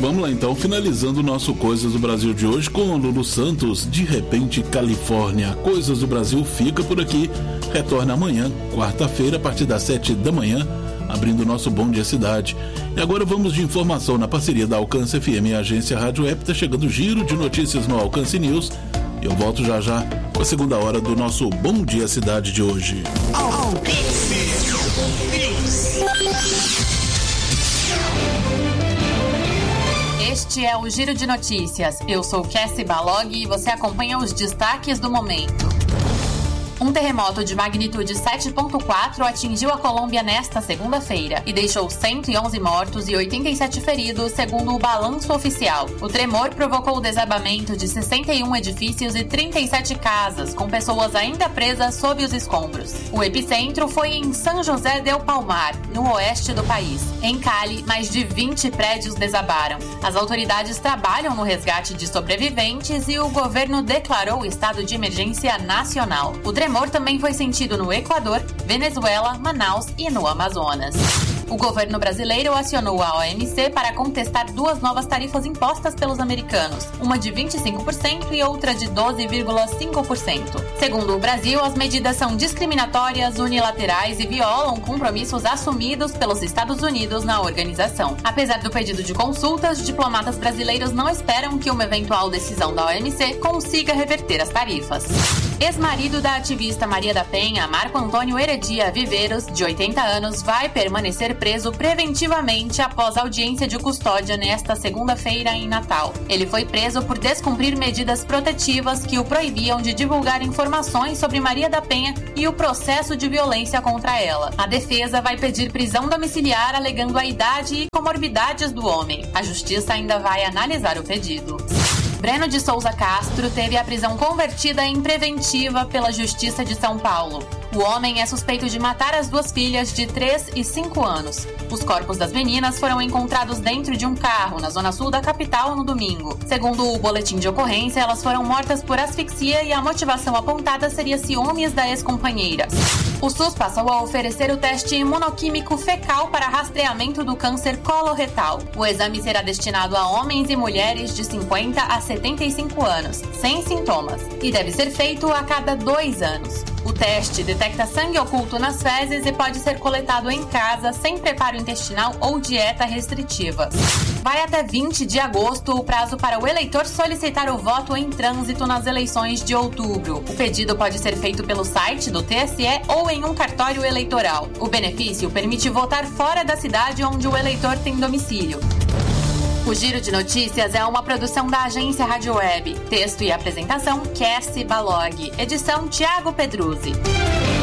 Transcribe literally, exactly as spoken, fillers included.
Vamos lá então, finalizando o nosso Coisas do Brasil de hoje com o Lulu Santos, De Repente Califórnia. Coisas do Brasil fica por aqui, retorna amanhã, quarta-feira, a partir das sete da manhã, abrindo o nosso Bom Dia Cidade. E agora vamos de informação na parceria da Alcance F M e a agência Rádio Web. Tá chegando o giro de notícias no Alcance News. Eu volto já já com a segunda hora do nosso Bom Dia Cidade de hoje. Alcance News. Este é o Giro de Notícias. Eu sou Cassie Balog e você acompanha os destaques do momento. Um terremoto de magnitude sete ponto quatro atingiu a Colômbia nesta segunda-feira e deixou cento e onze mortos e oitenta e sete feridos, segundo o balanço oficial. O tremor provocou o desabamento de sessenta e um edifícios e trinta e sete casas, com pessoas ainda presas sob os escombros. O epicentro foi em São José del Palmar, no oeste do país. Em Cali, mais de vinte prédios desabaram. As autoridades trabalham no resgate de sobreviventes e o governo declarou estado de emergência nacional. O O tremor também foi sentido no Equador, Venezuela, Manaus e no Amazonas. O governo brasileiro acionou a O M C para contestar duas novas tarifas impostas pelos americanos, uma de vinte e cinco por cento e outra de doze vírgula cinco por cento. Segundo o Brasil, as medidas são discriminatórias, unilaterais e violam compromissos assumidos pelos Estados Unidos na organização. Apesar do pedido de consultas, diplomatas brasileiros não esperam que uma eventual decisão da O M C consiga reverter as tarifas. Ex-marido da ativista Maria da Penha, Marco Antônio Heredia Viveiros, de oitenta anos, vai permanecer preso preventivamente após audiência de custódia nesta segunda-feira em Natal. Ele foi preso por descumprir medidas protetivas que o proibiam de divulgar informações sobre Maria da Penha e o processo de violência contra ela. A defesa vai pedir prisão domiciliar alegando a idade e comorbidades do homem. A justiça ainda vai analisar o pedido. Breno de Souza Castro teve a prisão convertida em preventiva pela Justiça de São Paulo. O homem é suspeito de matar as duas filhas de três e cinco anos. Os corpos das meninas foram encontrados dentro de um carro na zona sul da capital no domingo. Segundo o boletim de ocorrência, elas foram mortas por asfixia e a motivação apontada seria ciúmes da ex-companheira. O SUS passou a oferecer o teste imunoquímico fecal para rastreamento do câncer coloretal. O exame será destinado a homens e mulheres de cinquenta a setenta e cinco anos, sem sintomas, e deve ser feito a cada dois anos. O teste detecta sangue oculto nas fezes e pode ser coletado em casa sem preparo intestinal ou dieta restritiva. Vai até vinte de agosto o prazo para o eleitor solicitar o voto em trânsito nas eleições de outubro. O pedido pode ser feito pelo site do T S E ou em um cartório eleitoral. O benefício permite votar fora da cidade onde o eleitor tem domicílio. O Giro de Notícias é uma produção da agência Rádio Web. Texto e apresentação, Cassie Balog. Edição, Tiago Pedruzzi.